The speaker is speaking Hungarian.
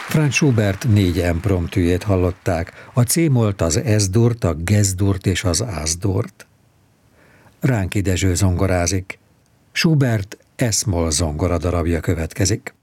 Franz Schubert 4 impromptujét hallották, a C-molt, az S-durt, a Ges-durt és az Ás-durt. Ránki Dezső zongorázik. Schubert S-moll zongora darabja következik.